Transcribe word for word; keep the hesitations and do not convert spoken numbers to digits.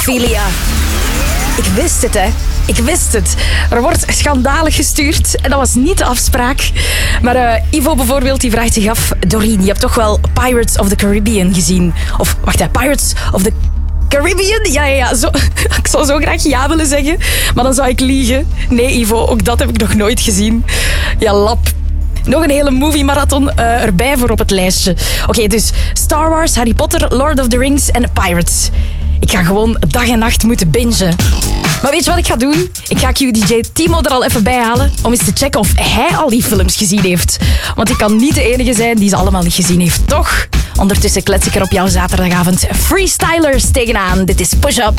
Filia. Ik wist het, hè. Ik wist het. Er wordt schandalig gestuurd en dat was niet de afspraak. Maar uh, Ivo bijvoorbeeld, die vraagt zich af... Doreen, je hebt toch wel Pirates of the Caribbean gezien? Of, wacht, hè, Pirates of the Caribbean? Ja, ja, ja. Zo, ik zou zo graag ja willen zeggen, maar dan zou ik liegen. Nee, Ivo, ook dat heb ik nog nooit gezien. Ja, lap. Nog een hele movie-marathon uh, erbij voor op het lijstje. Oké, okay, dus Star Wars, Harry Potter, Lord of the Rings en Pirates. Ik ga gewoon dag en nacht moeten bingen. Maar weet je wat ik ga doen? Ik ga Q D J Timo er al even bij halen om eens te checken of hij al die films gezien heeft. Want ik kan niet de enige zijn die ze allemaal niet gezien heeft, toch? Ondertussen klets ik er op jouw zaterdagavond freestylers tegenaan. Dit is Push Up.